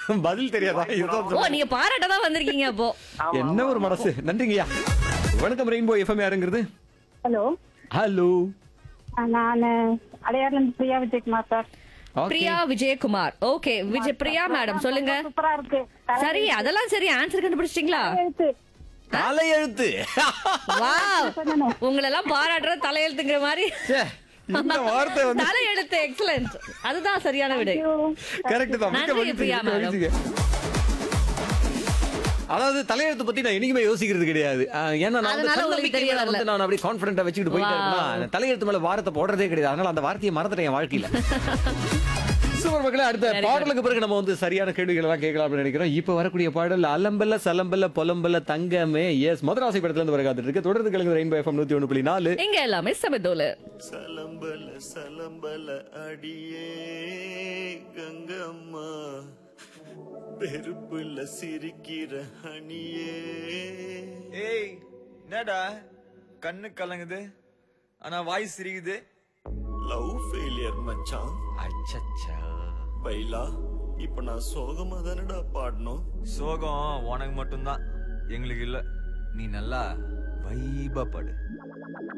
பதில் தெரியாதா? இதுதான் நீங்க பாராட்டதான் வந்திருக்கீங்க அப்போ. என்ன ஒரு மனசு. நன்றிங்கய்யா. வணக்கம் ரெயின்போ எஃப்எம். யாருங்கிறது? Hello hello. நான் அடையாறுல Priya Vijayakumar sir. Priya Vijayakumar. Okay Priya madam சொல்லுங்க. சூப்பரா இருக்கு. சரி அதெல்லாம் சரி. ஆன்சர் கண்டுபிடிச்சிட்டீங்களா? எழுத்து. தலையெழுத்து. வாவ், உங்களெல்லாம் பாராட்டுற தலையெழுத்துங்கிற மாதிரி. இந்த வார்த்தை வந்து தலையெழுத்து எக்ஸலென்ட். அதுதான் சரியான விடை. கரெக்ட் தான். மிக்க நன்றி மகிழ்ச்சி, பிரியா மிக்க மேடம். மகிழ்ச்சிங்க. அதாவது தலையெழுத்து பத்தி நான் என்னைக்குமே யோசிக்கிறது கிடையாது. ஏன்னா நான் அதனால உங்களுக்கு தெரிய வரல. நான் அப்படியே கான்ஃபிடென்ட்டா வச்சுக்கிட்டு போயிட்டே இருப்பேன். தலையெழுத்து மேல வாரத்தை போடுறதே கிடையாது. அதனால அந்த வார்த்தையை மறந்துட்டேன் என் வாழ்க்கையில. சூப்பர் மக்களே, அடுத்த பாடலுக்கு பிறகு நம்ம வந்து சரியான கேள்விகள் எல்லாம் கேட்கலாம் அப்படின்னு நினைக்கிறோம். இப்ப வரக்கூடிய பாடல் அலம்பல்ல சலம்பல்ல பொலம்பல்ல தங்கமே. எஸ், மதுராசி படத்துல இருந்து வர காத்துட்டு இருக்கு. தொடர்ந்து கேளுங்க ரெயின்போ எஃப்எம் 101.4. இங்க எல்லாமே சமதோல. சலம்பல சலம்பல அடியே கங்கம்மா, பெருப்புல சிரிக்கிற அணியே. ஏய் என்னடா கண்ணு கலங்குது ஆனா வாய் சிரிக்குது? லவ் ஃபெயிலியர் மச்சான். அச்சச்சா, பைலா, இப்ப நான் சோகமா தானடா பாடணும். சோகம் உனக்கு மட்டும்தான், எங்களுக்கு இல்ல. நீ நல்லா வைபா படு.